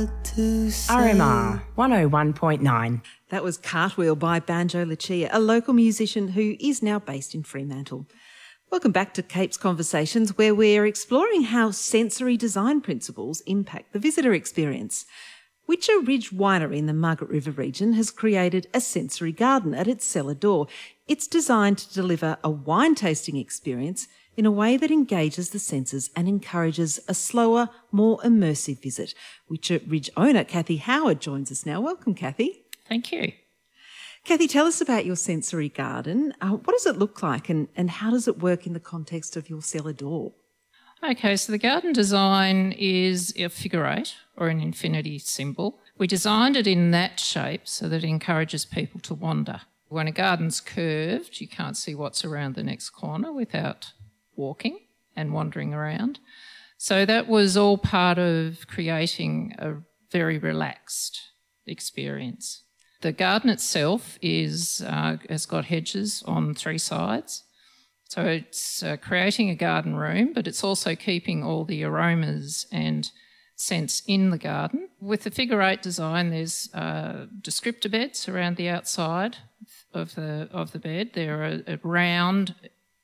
what to say. RMR 101.9. That was Cartwheel by Banjo Lucia, a local musician who is now based in Fremantle. Welcome back to Kate's Conversations, where we're exploring how sensory design principles impact the visitor experience. Witcher Ridge Winery in the Margaret River region has created a sensory garden at its cellar door. It's designed to deliver a wine tasting experience in a way that engages the senses and encourages a slower, more immersive visit. Witcher Ridge owner Kathy Howard joins us now. Welcome, Kathy. Thank you. Kathy, tell us about your sensory garden. What does it look like and how does it work in the context of your cellar door? Okay, so the garden design is a figure eight or an infinity symbol. We designed it in that shape so that it encourages people to wander. When a garden's curved, you can't see what's around the next corner without walking and wandering around. So that was all part of creating a very relaxed experience. The garden itself has got hedges on three sides. So it's creating a garden room, but it's also keeping all the aromas and scents in the garden. With the figure eight design, there's descriptor beds around the outside of the bed. There are round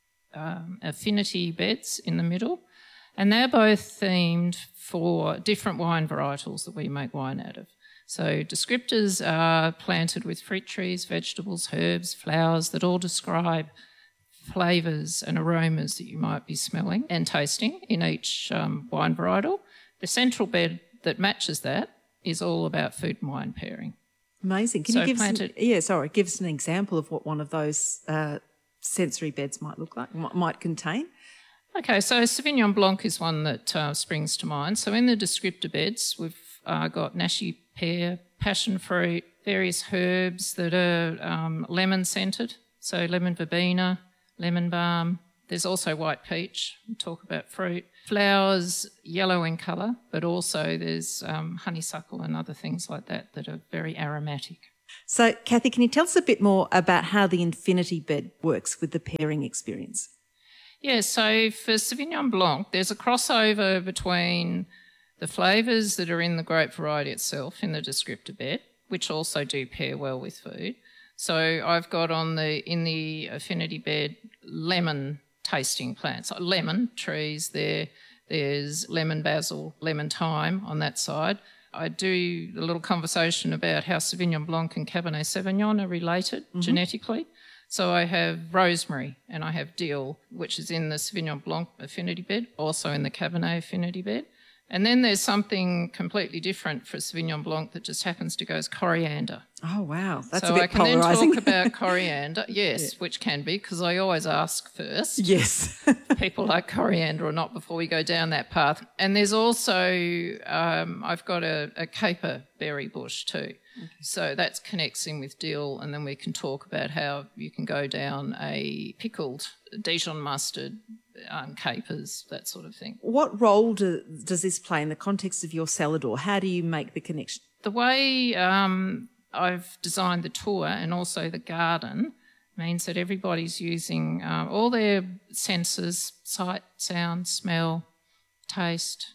affinity beds in the middle, and they're both themed for different wine varietals that we make wine out of. So descriptors are planted with fruit trees, vegetables, herbs, flowers that all describe flavours and aromas that you might be smelling and tasting in each wine varietal. The central bed that matches that is all about food and wine pairing. Amazing. Can you give us an example of what one of those sensory beds might look like, might contain? Okay, so Sauvignon Blanc is one that springs to mind. So in the descriptor beds, we've got nashi pear, passion fruit, various herbs that are lemon scented, so lemon verbena, lemon balm. There's also white peach. We'll talk about fruit. Flowers, yellow in colour, but also there's honeysuckle and other things like that that are very aromatic. So, Kathy, can you tell us a bit more about how the infinity bed works with the pairing experience? Yeah, so for Sauvignon Blanc, there's a crossover between the flavours that are in the grape variety itself in the descriptor bed, which also do pair well with food. So I've got in the affinity bed lemon tasting plants, lemon trees there. There's lemon basil, lemon thyme on that side. I do a little conversation about how Sauvignon Blanc and Cabernet Sauvignon are related genetically. So I have rosemary and I have dill, which is in the Sauvignon Blanc affinity bed, also in the Cabernet affinity bed. And then there's something completely different for Sauvignon Blanc that just happens to go as coriander. Oh, wow. That's so a bit I can polarising. then talk about coriander, yes, yeah. Which can be, because I always ask first. Yes. People like coriander or not before we go down that path. And there's also, I've got a caper berry bush too. Okay. So that connects in with dill, and then we can talk about how you can go down a pickled Dijon mustard, capers, that sort of thing. What role does this play in the context of your cellar door? How do you make the connection? The way I've designed the tour and also the garden means that everybody's using all their senses: sight, sound, smell, taste,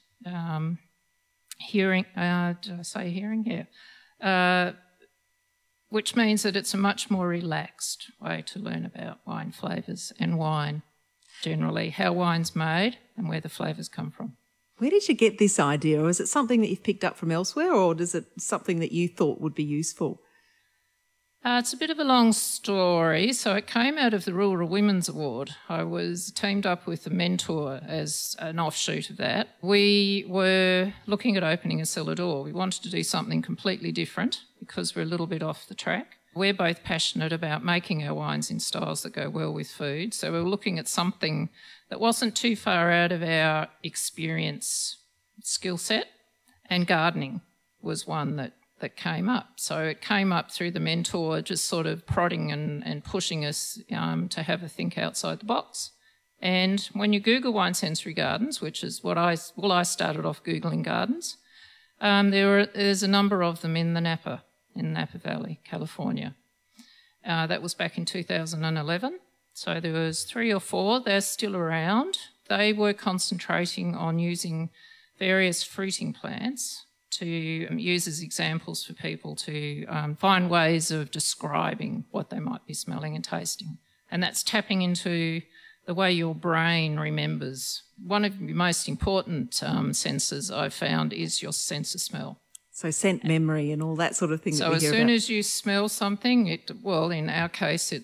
hearing. Did I say hearing? Yeah. Which means that it's a much more relaxed way to learn about wine flavours and wine generally, how wine's made and where the flavours come from. Where did you get this idea? Or is it something that you've picked up from elsewhere, or is it something that you thought would be useful? It's a bit of a long story. So it came out of the Rural Women's Award. I was teamed up with a mentor as an offshoot of that. We were looking at opening a cellar door. We wanted to do something completely different because we're a little bit off the track. We're both passionate about making our wines in styles that go well with food. So we were looking at something that wasn't too far out of our experience skill set, and gardening was one that came up. So it came up through the mentor just sort of prodding and pushing us to have a think outside the box. And when you Google wine sensory gardens, which is what I started off Googling gardens, there's a number of them in Napa Valley, California. That was back in 2011. So there was 3 or 4. They're still around. They were concentrating on using various fruiting plants to use as examples for people to find ways of describing what they might be smelling and tasting. And that's tapping into the way your brain remembers. One of the most important senses I've found is your sense of smell. So scent memory and all that sort of thing. So as soon as you smell something, in our case,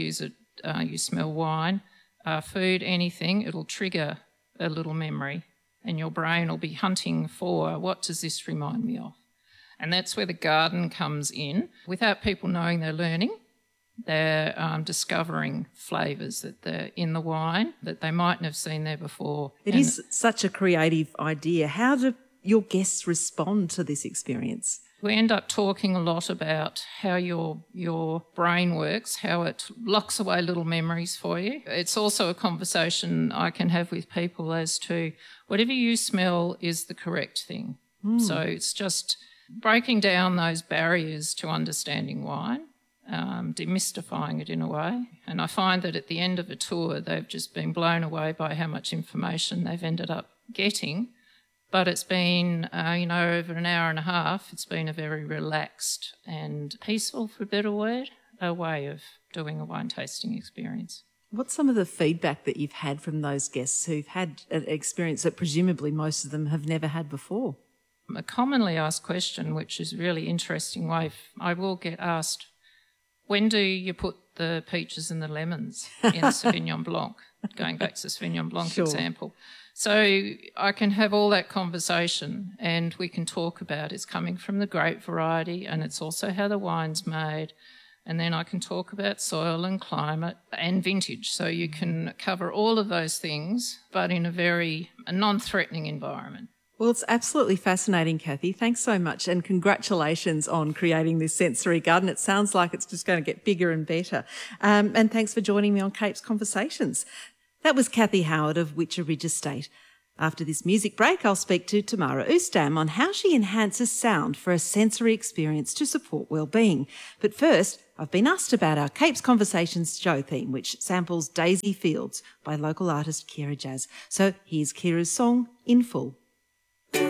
you smell wine, food, anything, it'll trigger a little memory, and your brain will be hunting for, what does this remind me of? And that's where the garden comes in. Without people knowing they're learning, they're discovering flavours that they're in the wine that they mightn't have seen there before. It is such a creative idea. How do your guests respond to this experience? We end up talking a lot about how your brain works, how it locks away little memories for you. It's also a conversation I can have with people as to whatever you smell is the correct thing. So it's just breaking down those barriers to understanding wine, demystifying it in a way. And I find that at the end of a tour, they've just been blown away by how much information they've ended up getting. But it's been, over an hour and a half, it's been a very relaxed and peaceful, for a better word, a way of doing a wine tasting experience. What's some of the feedback that you've had from those guests who've had an experience that presumably most of them have never had before? A commonly asked question, which is a really interesting way, I will get asked, when do you put the peaches and the lemons in Sauvignon Blanc? Going back to the Sauvignon Blanc example. So I can have all that conversation and we can talk about it's coming from the grape variety and it's also how the wine's made. And then I can talk about soil and climate and vintage. So you can cover all of those things, but in a non-threatening environment. Well, it's absolutely fascinating, Kathy. Thanks so much and congratulations on creating this sensory garden. It sounds like it's just going to get bigger and better. And thanks for joining me on Capes Conversations. That was Kathy Howard of Witcher Ridge Estate. After this music break, I'll speak to Tamara Oostam on how she enhances sound for a sensory experience to support well-being. But first, I've been asked about our Capes Conversations show theme, which samples Daisy Fields by local artist Kira Jazz. So here's Kira's song, In Full.